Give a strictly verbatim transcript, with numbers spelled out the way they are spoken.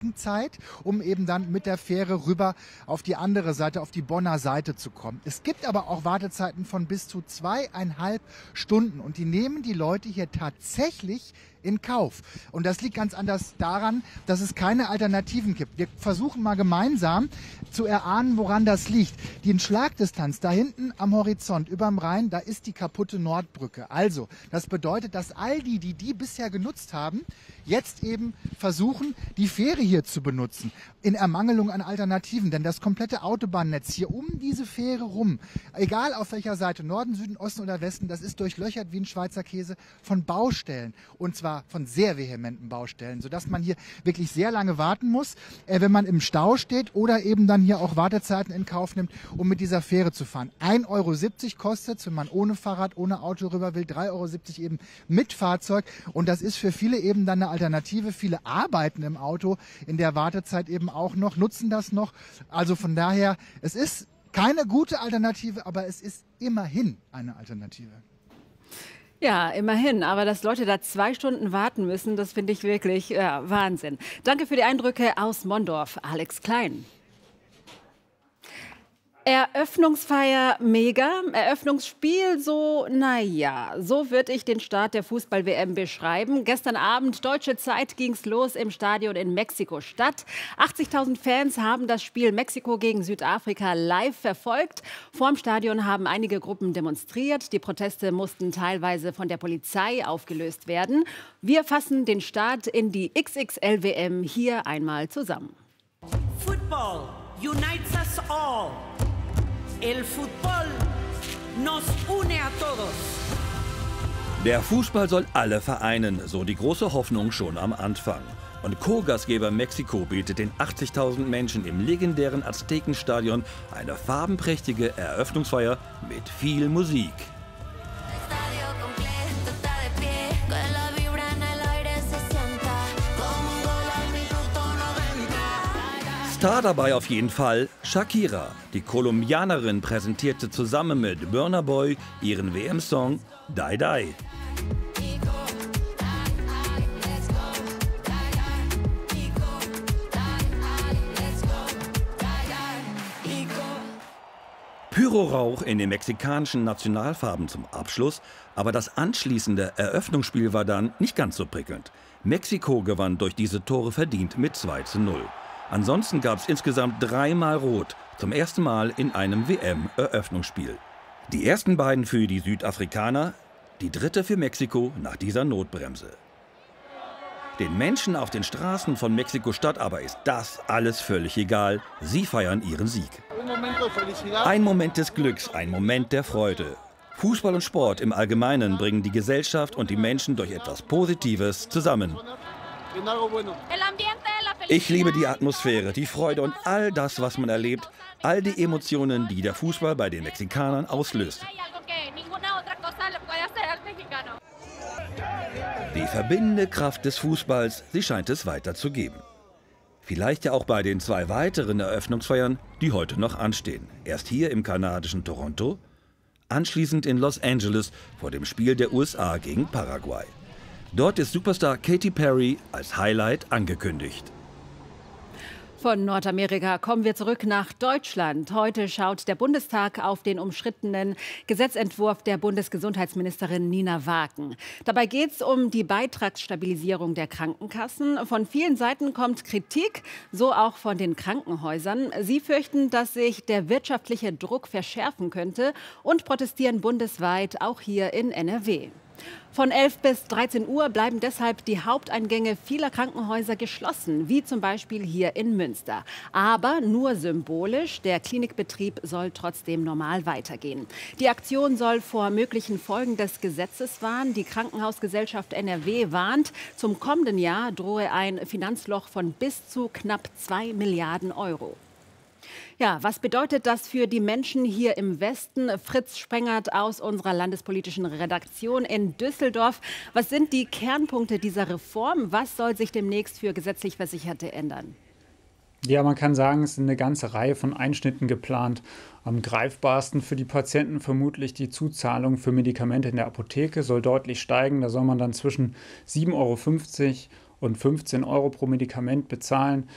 Zeit, um eben dann mit der Fähre rüber auf die andere Seite, auf die Bonner Seite zu kommen. Es gibt aber auch Wartezeiten von bis zu zweieinhalb Stunden und die nehmen die Leute hier tatsächlich in Kauf. Und das liegt ganz anders daran, dass es keine Alternativen gibt. Wir versuchen mal gemeinsam zu erahnen, woran das liegt. Die Schlagdistanz da hinten am Horizont überm Rhein, da ist die kaputte Nordbrücke. Also, das bedeutet, dass all die, die die bisher genutzt haben, jetzt eben versuchen, die Fähre hier zu benutzen, in Ermangelung an Alternativen. Denn das komplette Autobahnnetz hier um diese Fähre rum, egal auf welcher Seite, Norden, Süden, Osten oder Westen, das ist durchlöchert wie ein Schweizer Käse von Baustellen. Und zwar von sehr vehementen Baustellen, sodass man hier wirklich sehr lange warten muss, äh, wenn man im Stau steht oder eben dann hier auch Wartezeiten in Kauf nimmt, um mit dieser Fähre zu fahren. ein Euro siebzig kostet, wenn man ohne Fahrrad, ohne Auto rüber will, drei Euro siebzig eben mit Fahrzeug. Und das ist für viele eben dann eine Alternative. Viele arbeiten im Auto in der Wartezeit eben auch noch, nutzen das noch. Also von daher, es ist keine gute Alternative, aber es ist immerhin eine Alternative. Ja, immerhin. Aber dass Leute da zwei Stunden warten müssen, das finde ich wirklich ja, Wahnsinn. Danke für die Eindrücke aus Mondorf, Alex Klein. Eröffnungsfeier mega, Eröffnungsspiel so, naja, so würde ich den Start der Fußball-W M beschreiben. Gestern Abend, deutsche Zeit, ging's los im Stadion in Mexiko-Stadt. achtzigtausend Fans haben das Spiel Mexiko gegen Südafrika live verfolgt. Vorm Stadion haben einige Gruppen demonstriert. Die Proteste mussten teilweise von der Polizei aufgelöst werden. Wir fassen den Start in die X X L-W M hier einmal zusammen. Football unites us all. El fútbol nos une a todos. Der Fußball soll alle vereinen, so die große Hoffnung schon am Anfang. Und Co-Gastgeber Mexiko bietet den achtzigtausend Menschen im legendären Aztekenstadion eine farbenprächtige Eröffnungsfeier mit viel Musik. Star dabei auf jeden Fall Shakira. Die Kolumbianerin präsentierte zusammen mit Burna Boy ihren W M-Song Die Die. Pyrorauch in den mexikanischen Nationalfarben zum Abschluss, aber das anschließende Eröffnungsspiel war dann nicht ganz so prickelnd. Mexiko gewann durch diese Tore verdient mit zwei zu null. Ansonsten gab es insgesamt dreimal Rot, zum ersten Mal in einem W M-Eröffnungsspiel. Die ersten beiden für die Südafrikaner, die dritte für Mexiko nach dieser Notbremse. Den Menschen auf den Straßen von Mexiko-Stadt aber ist das alles völlig egal. Sie feiern ihren Sieg. Ein Moment des Glücks, ein Moment der Freude. Fußball und Sport im Allgemeinen bringen die Gesellschaft und die Menschen durch etwas Positives zusammen. Ich liebe die Atmosphäre, die Freude und all das, was man erlebt, all die Emotionen, die der Fußball bei den Mexikanern auslöst. Die verbindende Kraft des Fußballs, sie scheint es weiterzugeben. Vielleicht ja auch bei den zwei weiteren Eröffnungsfeiern, die heute noch anstehen. Erst hier im kanadischen Toronto, anschließend in Los Angeles vor dem Spiel der U S A gegen Paraguay. Dort ist Superstar Katy Perry als Highlight angekündigt. Von Nordamerika kommen wir zurück nach Deutschland. Heute schaut der Bundestag auf den umstrittenen Gesetzentwurf der Bundesgesundheitsministerin Nina Wagen. Dabei geht es um die Beitragsstabilisierung der Krankenkassen. Von vielen Seiten kommt Kritik, so auch von den Krankenhäusern. Sie fürchten, dass sich der wirtschaftliche Druck verschärfen könnte und protestieren bundesweit, auch hier in N R W. Von elf bis dreizehn Uhr bleiben deshalb die Haupteingänge vieler Krankenhäuser geschlossen, wie zum Beispiel hier in Münster. Aber nur symbolisch, der Klinikbetrieb soll trotzdem normal weitergehen. Die Aktion soll vor möglichen Folgen des Gesetzes warnen. Die Krankenhausgesellschaft N R W warnt, zum kommenden Jahr drohe ein Finanzloch von bis zu knapp zwei Milliarden Euro. Ja, was bedeutet das für die Menschen hier im Westen? Fritz Sprengert aus unserer landespolitischen Redaktion in Düsseldorf. Was sind die Kernpunkte dieser Reform? Was soll sich demnächst für gesetzlich Versicherte ändern? Ja, man kann sagen, es sind eine ganze Reihe von Einschnitten geplant. Am greifbarsten für die Patienten vermutlich die Zuzahlung für Medikamente in der Apotheke soll deutlich steigen. Da soll man dann zwischen sieben Euro fünfzig und fünfzehn Euro pro Medikament bezahlen.